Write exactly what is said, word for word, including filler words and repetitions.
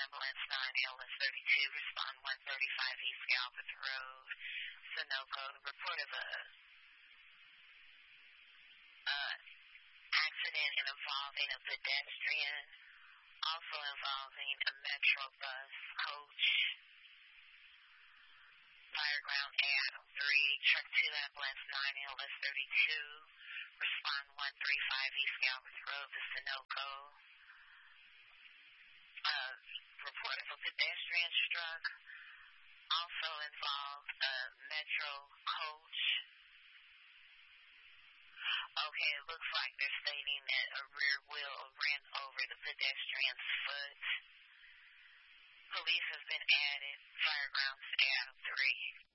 Ambulance nine L S thirty-two, respond one thirty-five East Galbraith Road, Sunoco. Report of a uh, accident involving a pedestrian, also involving a Metro bus coach. Fireground A Adam three, Truck two Ambulance nine L S thirty-two, respond one thirty-five East Galbraith Road to Sunoco. Uh, report of a pedestrian struck, also involved a Metro coach. Okay, it looks like they're stating that a rear wheel ran over the pedestrian's foot. Police has been added. Firegrounds Adam three.